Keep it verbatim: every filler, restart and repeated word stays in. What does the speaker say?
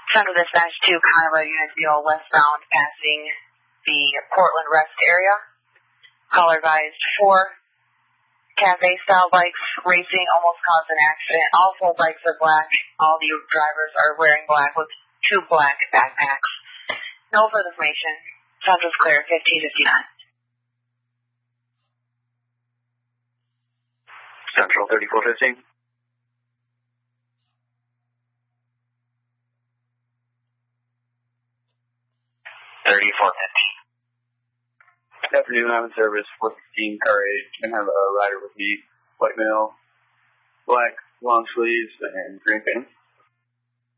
Central Dispatch to Conroe Unit Zero westbound passing the Portland Rest area. Caller advised four cafe style bikes racing almost caused an accident. All four bikes are black. All the drivers are wearing black with two black backpacks. No further information. Central's clear, fifteen fifty-nine. Central thirty-four fifteen. thirty-four fifteen. Good afternoon, I'm in service, four sixteen, car eight. I have a rider with me, white male, black long sleeves, and green pants.